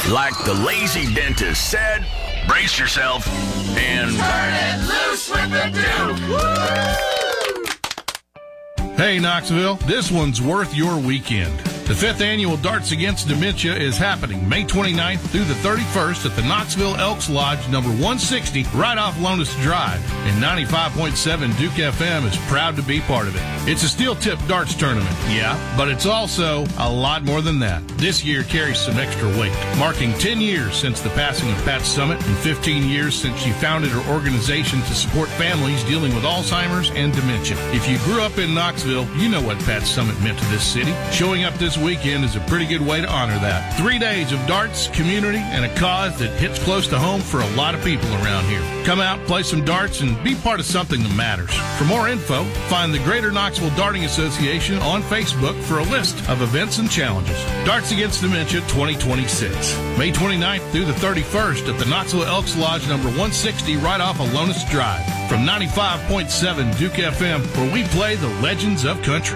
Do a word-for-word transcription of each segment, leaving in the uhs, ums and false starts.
Like the lazy dentist said, brace yourself and turn it loose with the Duke. Hey, Knoxville, this one's worth your weekend. The fifth annual Darts Against Dementia is happening May twenty-ninth through the thirty-first at the Knoxville Elks Lodge, number one sixty, right off Lonas Drive. And ninety-five point seven Duke F M is proud to be part of it. It's a steel-tip darts tournament, yeah, but it's also a lot more than that. This year carries some extra weight, marking ten years since the passing of Pat Summitt and fifteen years since she founded her organization to support families dealing with Alzheimer's and dementia. If you grew up in Knoxville, you know what Pat Summitt meant to this city. Showing up this weekend is a pretty good way to honor that. Three days of darts, community, and a cause that hits close to home for a lot of people around here. Come out, play some darts, and be part of something that matters. For more info, find the Greater Knoxville Darting Association on Facebook for a list of events and challenges. Darts Against Dementia twenty twenty-six. May twenty-ninth through the thirty-first at the Knoxville Elks Lodge, number one sixty, right off of Lonas Drive. From ninety-five point seven Duke F M, where we play the legends of country.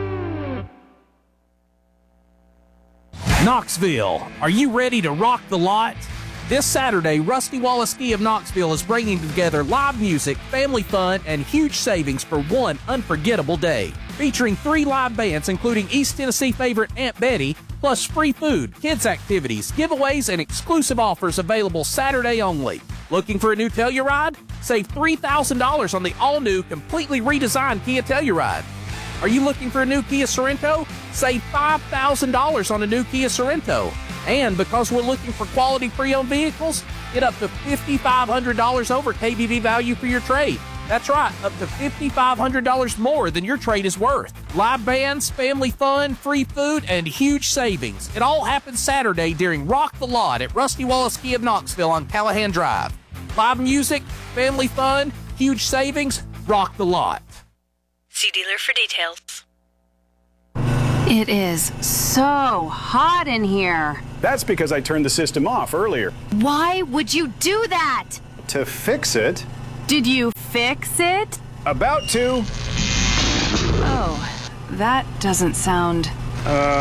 Knoxville, are you ready to rock the lot? This Saturday, Rusty Wallace Ski of Knoxville is bringing together live music, family fun, and huge savings for one unforgettable day. Featuring three live bands, including East Tennessee favorite Aunt Betty, plus free food, kids activities, giveaways, and exclusive offers available Saturday only. Looking for a new Telluride? Save three thousand dollars on the all-new, completely redesigned Kia Telluride. Are you looking for a new Kia Sorento? Save five thousand dollars on a new Kia Sorento. And because we're looking for quality pre-owned vehicles, get up to five thousand five hundred dollars over K B V value for your trade. That's right, up to five thousand five hundred dollars more than your trade is worth. Live bands, family fun, free food, and huge savings. It all happens Saturday during Rock the Lot at Rusty Wallace Ski of Knoxville on Callahan Drive. Live music, family fun, huge savings, rock the lot. See dealer for details. It is so hot in here. That's because I turned the system off earlier. Why would you do that? To fix it. Did you fix it? About to. Oh, that doesn't sound... Uh,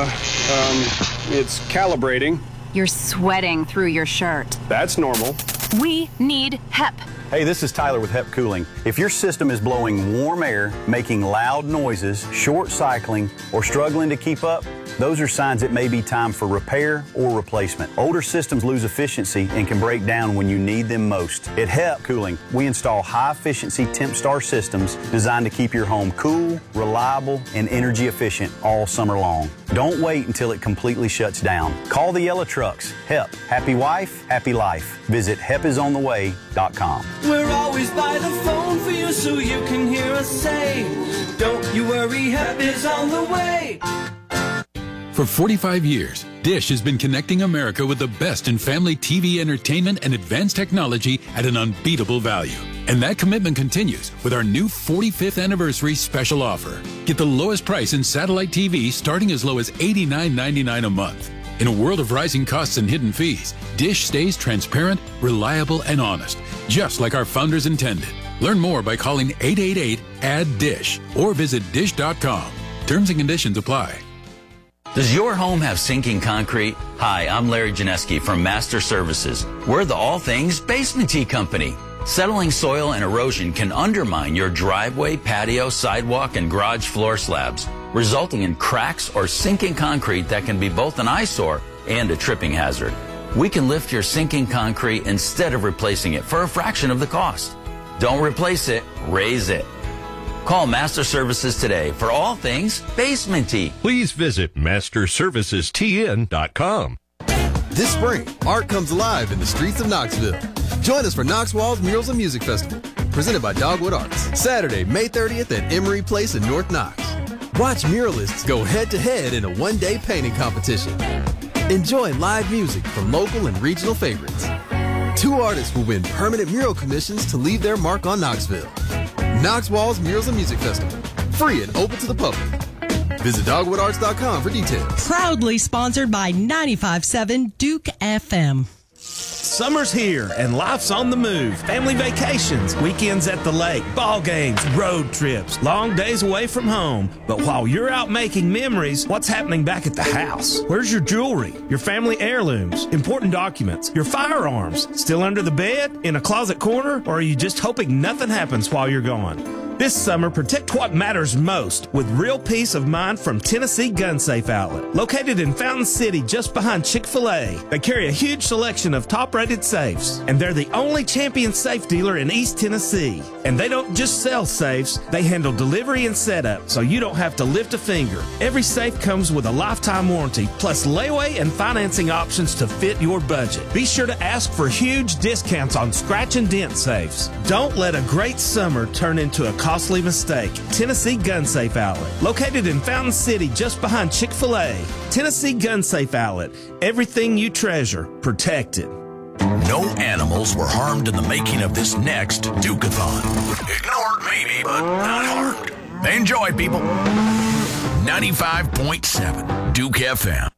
um, it's calibrating. You're sweating through your shirt. That's normal. We need H E P. Hey, this is Tyler with H E P Cooling. If your system is blowing warm air, making loud noises, short cycling, or struggling to keep up, those are signs it may be time for repair or replacement. Older systems lose efficiency and can break down when you need them most. At H E P Cooling, we install high-efficiency TempStar systems designed to keep your home cool, reliable, and energy efficient all summer long. Don't wait until it completely shuts down. Call the yellow trucks. H E P. Happy wife, happy life. Visit hep is on the way dot com. We're always by the phone for you so you can hear us say, don't you worry, H E P is on the way. For forty-five years, Dish has been connecting America with the best in family T V entertainment and advanced technology at an unbeatable value. And that commitment continues with our new forty-fifth anniversary special offer. Get the lowest price in satellite T V starting as low as eighty-nine ninety-nine a month. In a world of rising costs and hidden fees, Dish stays transparent, reliable, and honest, just like our founders intended. Learn more by calling eight eight eight, A D D D I S H or visit dish dot com. Terms and conditions apply. Does your home have sinking concrete? Hi, I'm Larry Janeski from Master Services. We're the all things basement-y company. Settling soil and erosion can undermine your driveway, patio, sidewalk, and garage floor slabs, resulting in cracks or sinking concrete that can be both an eyesore and a tripping hazard. We can lift your sinking concrete instead of replacing it for a fraction of the cost. Don't replace it, raise it. Call Master Services today for all things basement-y. Please visit master services t n dot com. This spring, art comes alive in the streets of Knoxville. Join us for Knox Walls Murals and Music Festival, presented by Dogwood Arts, Saturday, May thirtieth at Emery Place in North Knox. Watch muralists go head-to-head in a one-day painting competition. Enjoy live music from local and regional favorites. Two artists will win permanent mural commissions to leave their mark on Knoxville. Knox Walls Murals and Music Festival, free and open to the public. Visit dogwood arts dot com for details. Proudly sponsored by ninety-five point seven Duke F M. Summer's here and life's on the move. Family vacations, weekends at the lake, ball games, road trips, long days away from home. But while you're out making memories, what's happening back at the house? Where's your jewelry, your family heirlooms, important documents, your firearms? Still under the bed, in a closet corner, or are you just hoping nothing happens while you're gone? This summer, protect what matters most with real peace of mind from Tennessee Gun Safe Outlet. Located in Fountain City, just behind Chick-fil-A. They carry a huge selection of top-rated safes, and they're the only champion safe dealer in East Tennessee. And they don't just sell safes, they handle delivery and setup, so you don't have to lift a finger. Every safe comes with a lifetime warranty, plus layaway and financing options to fit your budget. Be sure to ask for huge discounts on scratch and dent safes. Don't let a great summer turn into a costly mistake. Tennessee Gun Safe Outlet. Located in Fountain City, just behind Chick-fil-A. Tennessee Gun Safe Outlet. Everything you treasure, protected. No animals were harmed in the making of this next Duke-a-thon. Ignored maybe, but not harmed. Enjoy, people. ninety-five point seven Duke F M.